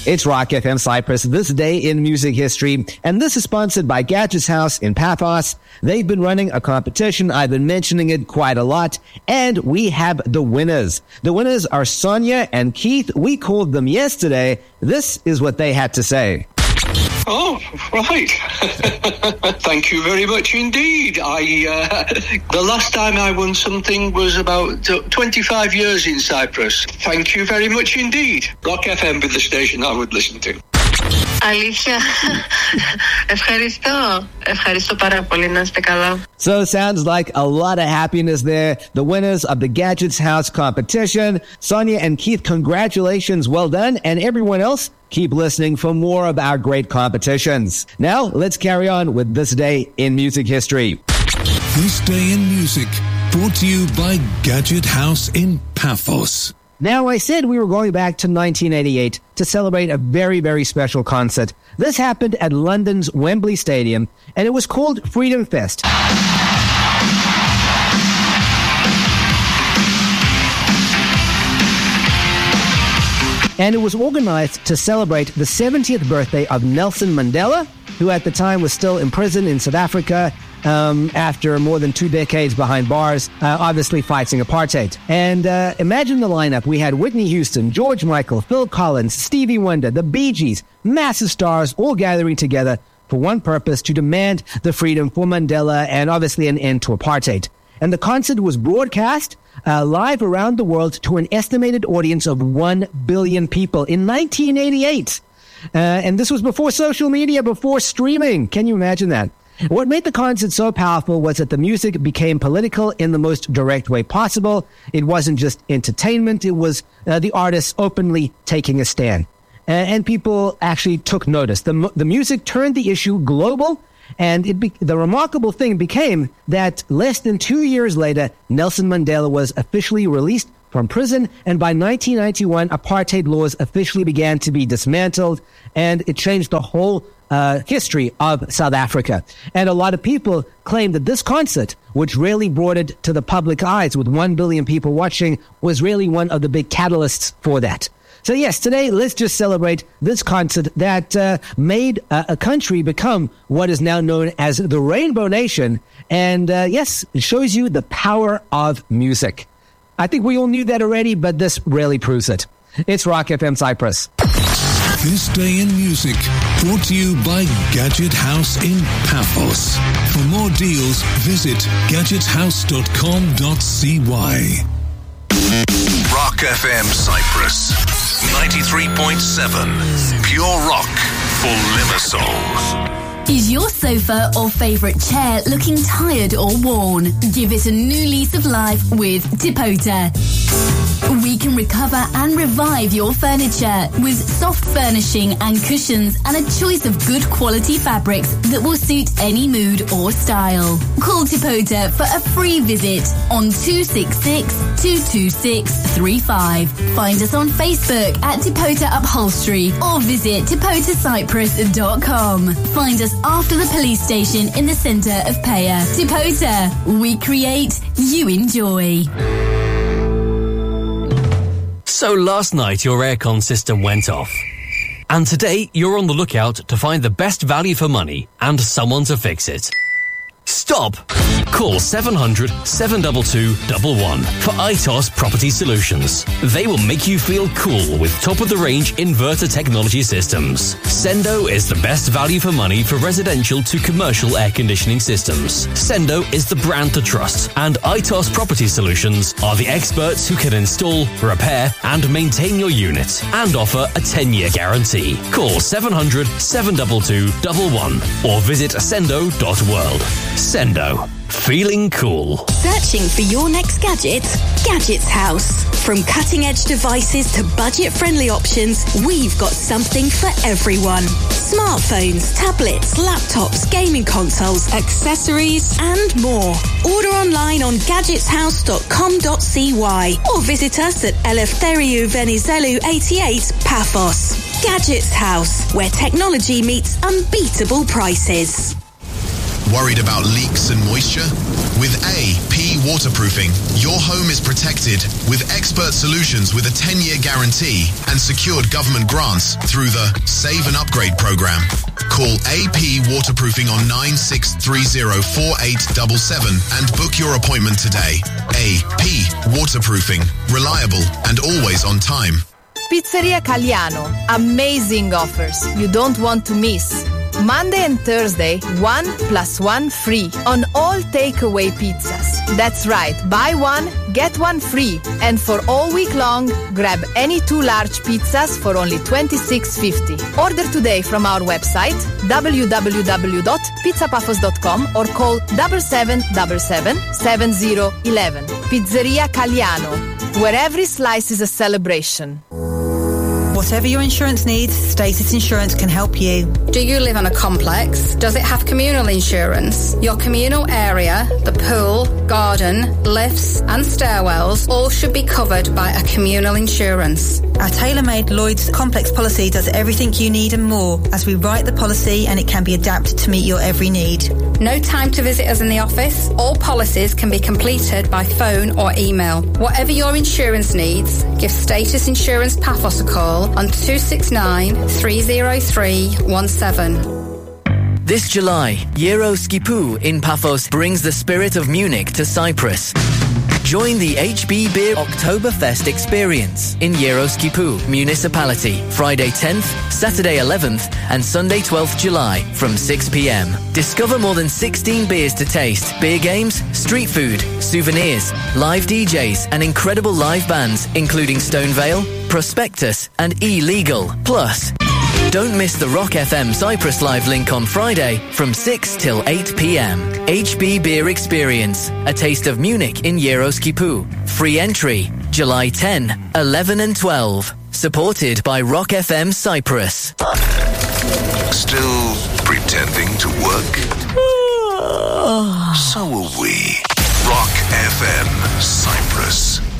It's Rock FM Cyprus, this day in music history, and this is sponsored by Gadgets House in Paphos. They've been running a competition. I've been mentioning it quite a lot, and we have the winners. The winners are Sonia and Keith. We called them yesterday. This is what they had to say. Oh, right. Thank you very much indeed. The last time I won something was about 25 years in Cyprus. Thank you very much indeed. Rock FM with the station I would listen to. Αλήθεια. Ευχαριστώ πάρα πολύ, να είστε καλά. So it sounds like a lot of happiness there. The winners of the Gadgets House competition. Sonia and Keith, congratulations. Well done. And everyone else, keep listening for more of our great competitions. Now, let's carry on with This Day in Music History. This Day in Music, brought to you by Gadget House in Paphos. Now, I said we were going back to 1988 to celebrate a very, very special concert. This happened at London's Wembley Stadium, and it was called Freedom Fest. And it was organized to celebrate the 70th birthday of Nelson Mandela, who at the time was still in prison in South Africa after more than 2 decades behind bars, obviously fighting apartheid. And imagine the lineup. We had Whitney Houston, George Michael, Phil Collins, Stevie Wonder, the Bee Gees, massive stars all gathering together for one purpose: to demand the freedom for Mandela and obviously an end to apartheid. And the concert was broadcast live around the world to an estimated audience of 1 billion people in 1988. And this was before social media, before streaming. Can you imagine that? What made the concert so powerful was that the music became political in the most direct way possible. It wasn't just entertainment. It was the artists openly taking a stand. And people actually took notice. The music turned the issue global. And the remarkable thing became that less than 2 years later, Nelson Mandela was officially released from prison. And by 1991, apartheid laws officially began to be dismantled. And it changed the whole history of South Africa. And a lot of people claim that this concert, which really brought it to the public eyes with 1 billion people watching, was really one of the big catalysts for that. So yes, today let's just celebrate this concert that made a country become what is now known as the Rainbow Nation. And yes, it shows you the power of music. I think we all knew that already, but this really proves it. It's Rock FM Cyprus. This Day in Music, brought to you by Gadget House in Paphos. For more deals, visit gadgethouse.com.cy. Rock FM Cyprus, 93.7. Pure rock for Limassol. Is your sofa or favourite chair looking tired or worn? Give it a new lease of life with Tipota. We can recover and revive your furniture with soft furnishing and cushions and a choice of good quality fabrics that will suit any mood or style. Call Tipota for a free visit on 266-226-35. Find us on Facebook at Tipota Upholstery or visit tipotacyprus.com. Find us after the police station in the centre of Paya. Tipota. We create, you enjoy. So last night your aircon system went off. And today you're on the lookout to find the best value for money and someone to fix it. Stop! Call 700-722-11 for ITOS Property Solutions. They will make you feel cool with top-of-the-range inverter technology systems. Sendo is the best value for money for residential to commercial air conditioning systems. Sendo is the brand to trust, and ITOS Property Solutions are the experts who can install, repair, and maintain your unit, and offer a 10-year guarantee. Call 700-722-11 or visit sendo.world. Sendo. Feeling cool. Searching for your next gadget? Gadgets House. From cutting-edge devices to budget-friendly options, we've got something for everyone. Smartphones, tablets, laptops, gaming consoles, accessories, and more. Order online on gadgetshouse.com.cy or visit us at Eleftheriou Venizelou 88, Paphos. Gadgets House, where technology meets unbeatable prices. Worried about leaks and moisture? With AP Waterproofing, your home is protected with expert solutions with a 10-year guarantee and secured government grants through the Save and Upgrade program. Call AP Waterproofing on 96304877 and book your appointment today. AP Waterproofing, reliable and always on time. Pizzeria Cagliano. Amazing offers you don't want to miss. Monday and Thursday, 1 + 1 free on all takeaway pizzas. That's right, buy one, get one free. And for all week long, grab any 2 large pizzas for only $26.50. Order today from our website, www.pizzapafos.com, or call 7777 7011. Pizzeria Cagliano, where every slice is a celebration. Whatever your insurance needs, Status Insurance can help you. Do you live on a complex? Does it have communal insurance? Your communal area, the pool, garden, lifts and stairwells all should be covered by a communal insurance. Our tailor-made Lloyd's Complex policy does everything you need and more as we write the policy, and it can be adapted to meet your every need. No time to visit us in the office. All policies can be completed by phone or email. Whatever your insurance needs, give Status Insurance Paphos a call on 269 30317. This July, Euroskipu in Paphos brings the spirit of Munich to Cyprus. Join the HB Beer Oktoberfest experience in Euroskipu Municipality, Friday 10th, Saturday 11th and Sunday 12th July from 6 p.m. Discover more than 16 beers to taste, beer games, street food, souvenirs, live DJs and incredible live bands including Stone Vale, Prospectus and Illegal. Plus, don't miss the Rock FM Cyprus Live link on Friday from 6 till 8 p.m. HB Beer Experience, a taste of Munich in Euroskipu. Free entry, July 10, 11 and 12. Supported by Rock FM Cyprus. Still pretending to work? So are we. Rock FM Cyprus.